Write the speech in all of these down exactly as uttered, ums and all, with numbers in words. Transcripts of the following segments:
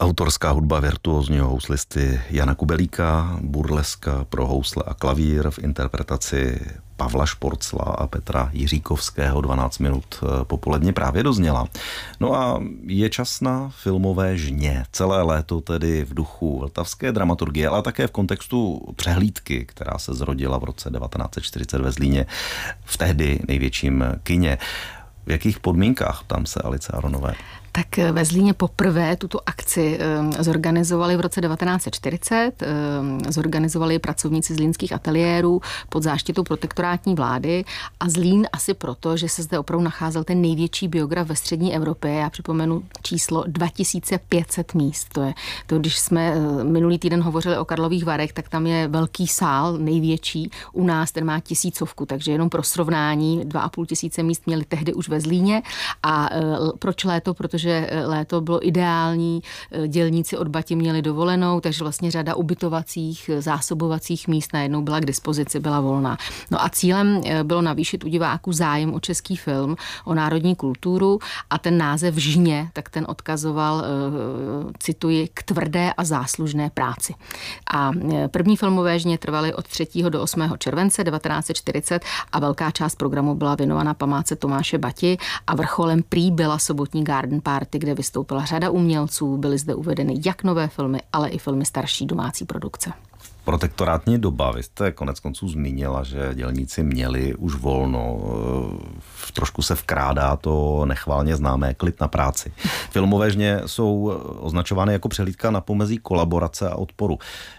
Autorská hudba virtuózního houslisty Jana Kubelíka, burleska pro housle a klavír v interpretaci Pavla Šporcla a Petra Jiříkovského dvanáct minut popoledně právě dozněla. No a je čas na filmové žně. Celé léto tedy v duchu vltavské dramaturgie, ale také v kontextu přehlídky, která se zrodila v roce devatenáct set čtyřicet ve Zlíně, v tehdy největším kině. V jakých podmínkách, ptám se Alice Aronové? Tak ve Zlíně poprvé tuto akci zorganizovali v roce devatenáct set čtyřicet, zorganizovali pracovníci zlínských ateliérů pod záštitou protektorátní vlády a Zlín asi proto, že se zde opravdu nacházel ten největší biograf ve střední Evropě. Já připomenu číslo dva tisíce pět set míst. To je to, když jsme minulý týden hovořili o Karlových Varech, tak tam je velký sál, největší. U nás ten má tisícovku, takže jenom pro srovnání dva a půl tisíce míst měli tehdy už ve Zlíně. A proč léto? Protože že léto bylo ideální, dělníci od Bati měli dovolenou, takže vlastně řada ubytovacích, zásobovacích míst najednou byla k dispozici, byla volná. No a cílem bylo navýšit u diváků zájem o český film, o národní kulturu a ten název Žně, tak ten odkazoval, cituji, k tvrdé a záslužné práci. A první filmové žně trvaly od třetího do osmého července devatenáct set čtyřicet a velká část programu byla věnována památce Tomáše Bati a vrcholem prý byla sobotní Garden Party, kde vystoupila řada umělců, byly zde uvedeny jak nové filmy, ale i filmy starší domácí produkce. Protektorátní doba, vy jste konec konců zmínila, že dělníci měli už volno, trošku se vkrádá to nechválně známé klid na práci. Filmové žně jsou označovány jako přehlídka na pomezí kolaborace a odporu.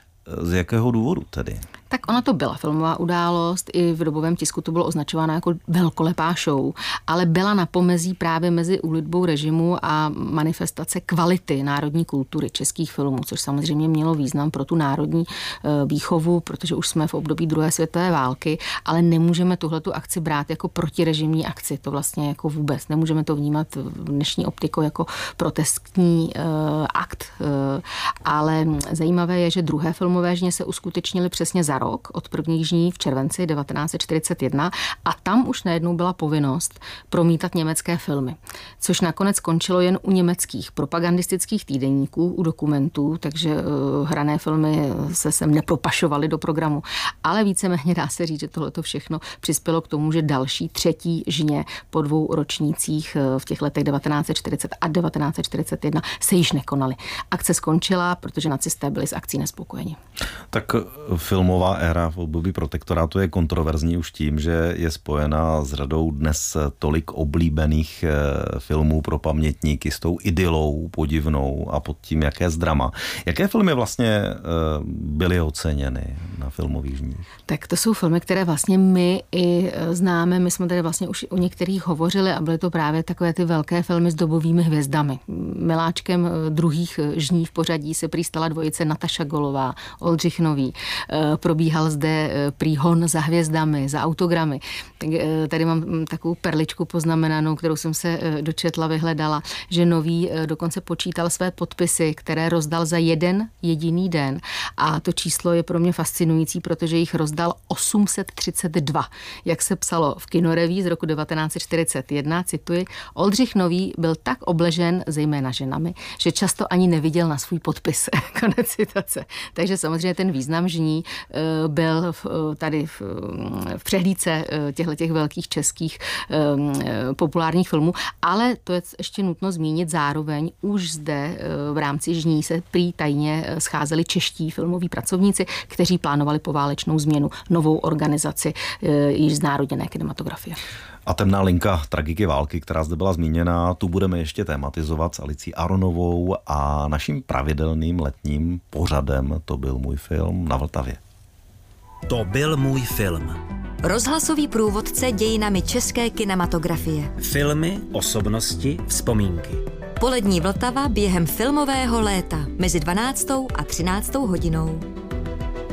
Z jakého důvodu tedy? Tak ona to byla filmová událost, i v dobovém tisku to bylo označováno jako velkolepá show, ale byla na pomezí právě mezi úlitbou režimu a manifestace kvality národní kultury českých filmů, což samozřejmě mělo význam pro tu národní výchovu, protože už jsme v období druhé světové války, ale nemůžeme tuhletu akci brát jako protirežimní akci, to vlastně jako vůbec, nemůžeme to vnímat v dnešní optikou jako protestní uh, akt, uh, ale zajímavé je, že druhé filmové žně se uskutečnily přesně za rok od prvních žní v červenci devatenáct set čtyřicet jedna a tam už najednou byla povinnost promítat německé filmy, což nakonec skončilo jen u německých propagandistických týdeníků, u dokumentů, takže uh, hrané filmy se sem nepropašovaly do programu, ale víceméně dá se říct, že tohleto všechno přispělo k tomu, že další třetí žně po dvou ročnících v těch letech devatenáct set čtyřicet a devatenáct set čtyřicet jedna se již nekonaly. Akce skončila, protože nacisté byli s akcí nespokojeni. Tak filmová éra v období protektorátu je kontroverzní už tím, že je spojena s řadou dnes tolik oblíbených filmů pro pamětníky s tou idylou podivnou a pod tím, jaké zdrama. Jaké filmy vlastně byly oceněny na filmových žních? Tak to jsou filmy, které vlastně my i známe. My jsme tady vlastně už o některých hovořili a byly to právě takové ty velké filmy s dobovými hvězdami. Miláčkem druhých žní v pořadí se prý stala dvojice Nataša Golová, Oldřich Nový. Probíhal zde prý hon za hvězdami, za autogramy. Tady mám takovou perličku poznamenanou, kterou jsem se dočetla, vyhledala, že Nový dokonce počítal své podpisy, které rozdal za jeden jediný den. A to číslo je pro mě fascinující, protože jich rozdal osm set třicet dva. Jak se psalo v Kinoreví z roku devatenáct set čtyřicet jedna, cituji, Oldřich Nový byl tak obležen, zejména ženami, že často ani neviděl na svůj podpis. Konec citace. Takže samozřejmě ten význam žní byl tady v, v přehlídce těchto velkých českých populárních filmů, ale to je ještě nutno zmínit zároveň, už zde v rámci žní se prý tajně scházeli čeští filmoví pracovníci, kteří plánovali poválečnou změnu, novou organizaci již znárodněné kinematografie. A temná linka tragiky války, která zde byla zmíněna, tu budeme ještě tématizovat s Alicí Aronovou a naším pravidelným letním pořadem To byl můj film na Vltavě. To byl můj film. Rozhlasový průvodce dějinami české kinematografie. Filmy, osobnosti, vzpomínky. Polední Vltava během filmového léta mezi dvanáctou a třináctou hodinou.